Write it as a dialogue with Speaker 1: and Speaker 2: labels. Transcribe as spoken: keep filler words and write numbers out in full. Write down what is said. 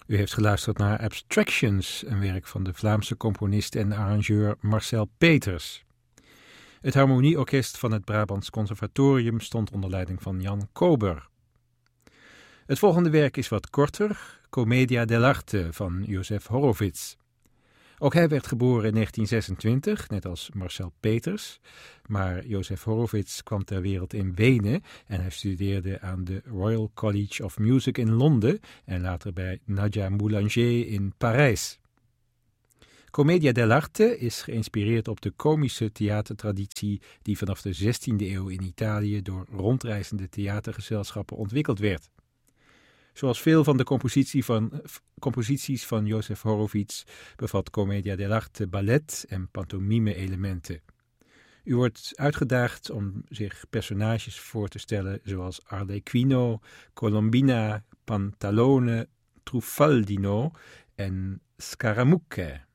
Speaker 1: U heeft geluisterd naar Abstractions, een werk van de Vlaamse componist en arrangeur Marcel Peters. Het harmonieorkest van het Brabants Conservatorium stond onder leiding van Jan Kober. Het volgende werk is wat korter, Commedia dell'arte van Josef Horowitz. Ook hij werd geboren in negentien zesentwintig, net als Marcel Peters, maar Josef Horowitz kwam ter wereld in Wenen en hij studeerde aan de Royal College of Music in Londen en later bij Nadia Boulanger in Parijs. Commedia dell'arte is geïnspireerd op de komische theatertraditie die vanaf de zestiende eeuw in Italië door rondreizende theatergezelschappen ontwikkeld werd. Zoals veel van de compositie van, composities van Josef Horowitz bevat Commedia dell'arte ballet en pantomime-elementen. U wordt uitgedaagd om zich personages voor te stellen zoals Arlecchino, Colombina, Pantalone, Truffaldino en Scaramucche.